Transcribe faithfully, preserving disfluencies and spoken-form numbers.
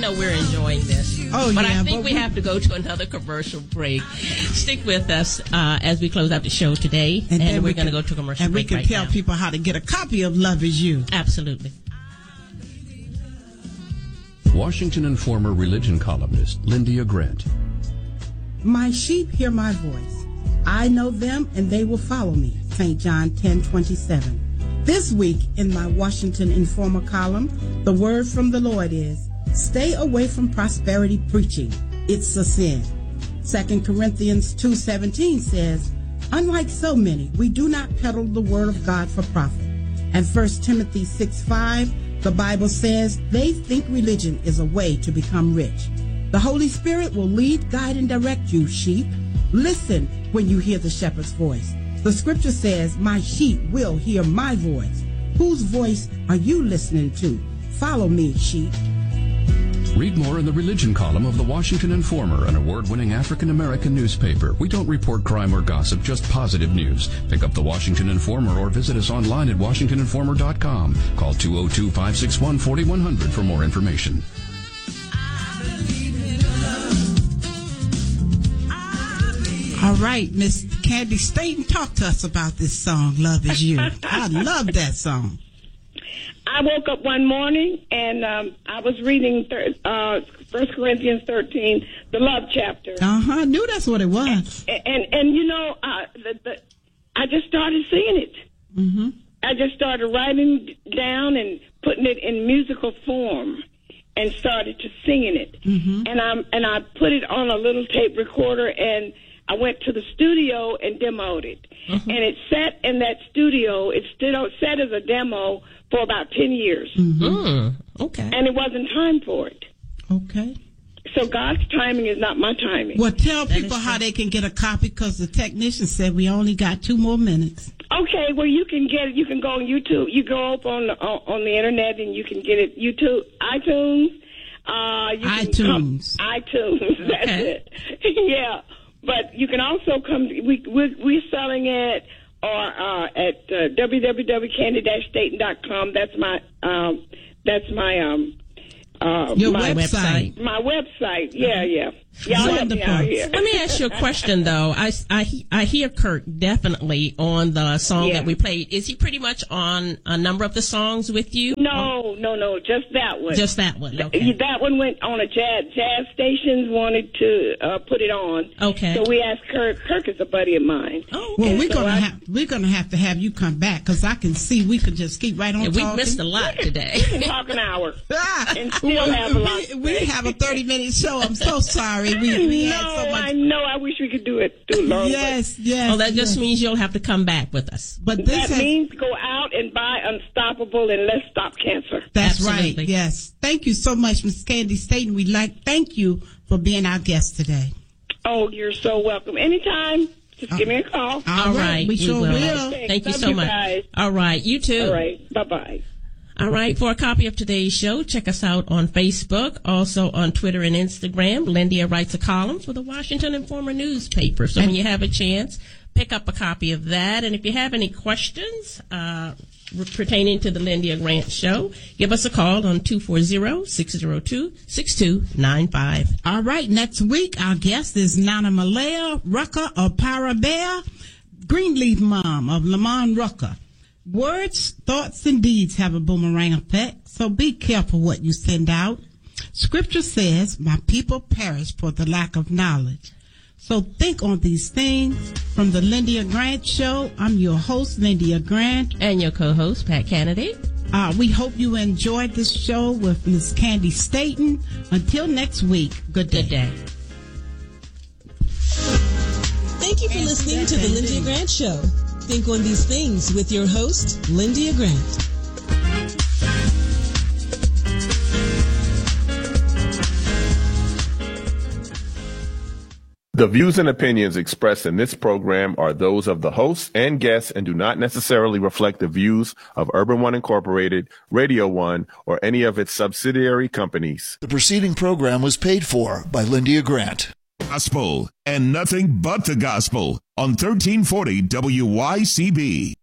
know we're enjoying this. Oh, but yeah. I think but we, we have to go to another commercial break. Stick with us uh, as we close out the show today, and, and we're we going to go to a commercial and break. And we can right tell now. people how to get a copy of Love Is You. Absolutely. Washington Informer religion columnist Lyndia Grant. My sheep hear my voice. I know them, and they will follow me. Saint John ten twenty-seven. This week in my Washington Informer column, the word from the Lord is, stay away from prosperity preaching. It's a sin. Second Corinthians two seventeen says, unlike so many, we do not peddle the word of God for profit. And First Timothy six five, the Bible says, they think religion is a way to become rich. The Holy Spirit will lead, guide, and direct you, sheep. Listen when you hear the shepherd's voice. The scripture says, my sheep will hear my voice. Whose voice are you listening to? Follow me, sheep. Read more in the religion column of the Washington Informer, an award-winning African-American newspaper. We don't report crime or gossip, just positive news. Pick up the Washington Informer or visit us online at washington informer dot com. Call two oh two, five six one, four one zero zero for more information. All right, Miss Candy Staten, talk to us about this song, Love Is You. I love that song. I woke up one morning and um, I was reading thir- uh, First Corinthians thirteen, the love chapter. Uh-huh, I knew that's what it was. And, and, and you know, uh, the, the, I just started singing it. Mm-hmm. I just started writing down and putting it in musical form and started to singing it. Mm-hmm. And, I, and I put it on a little tape recorder, and I went to the studio and demoed it. Mm-hmm. And it sat in that studio. It still sat as a demo for about ten years. Mm-hmm. Mm, okay. And it wasn't time for it. Okay. So God's timing is not my timing. Well, tell That people is how true. they can get a copy, because the technician said we only got two more minutes. Okay, well, you can get it. You can go on YouTube. You go up on the, on the internet and you can get it. YouTube, iTunes. Uh, you can iTunes. Come, iTunes. That's Okay. it. Yeah. But you can also come. We we're, we're selling it or uh, at uh, w w w dot candy dash staten dot com. That's my um, that's my um uh, Your my website. My website. Yeah, yeah. Y'all help me out here. Let me ask you a question, though. I, I, I hear Kirk definitely on the song Yeah. that we played. Is he pretty much on a number of the songs with you? No, no, no. Just that one. Just that one. Okay. That one went on a jazz. Jazz stations wanted to uh, put it on. Okay. So we asked Kirk. Kirk is a buddy of mine. Oh, Well, okay. we're so gonna I- have we're gonna have to have you come back, because I can see we could just keep right on Yeah, talking. we missed a lot today. We can talk an hour. Ah, and still have a lot we, to we say. have a thirty minute show. I'm so sorry. We, we no, had so much. I know. I wish we could do it too long. Yes, yes. Oh, that just yes. means you'll have to come back with us. But But this that has, means go out and buy Unstoppable and let's stop cancer. that's Absolutely. right. Yes. Thank you so much, Miss Candy Staten. We like thank you for being our guest today. Oh, you're so welcome. Anytime. Just give me a call. All right. we sure will. will. Okay, Thank you love so you much. guys. All right. You too. All right. Bye-bye. All right. For a copy of today's show, check us out on Facebook, also on Twitter and Instagram. Lyndia writes a column for the Washington Informer newspaper. So when you have a chance, pick up a copy of that. And if you have any questions uh, pertaining to the Lyndia Grant Show, give us a call on two four zero, six zero two, six two nine five. All right. Next week, our guest is Nana Malaya Rucker of Parabea, Greenleaf mom of Lamont Rucker. Words, thoughts, and deeds have a boomerang effect, so be careful what you send out. Scripture says, my people perish for the lack of knowledge. So think on these things. From the Lyndia Grant Show, I'm your host, Lyndia Grant. And your co-host, Pat Kennedy. Uh, we hope you enjoyed this show with Miss Candy Staten. Until next week, good day. Good day. Thank you for listening to the Lyndia Grant Show. Think on these things with your host, Lyndia Grant. The views and opinions expressed in this program are those of the hosts and guests and do not necessarily reflect the views of Urban One Incorporated, Radio One, or any of its subsidiary companies. The preceding program was paid for by Lyndia Grant. Gospel and nothing but the gospel on thirteen forty W Y C B.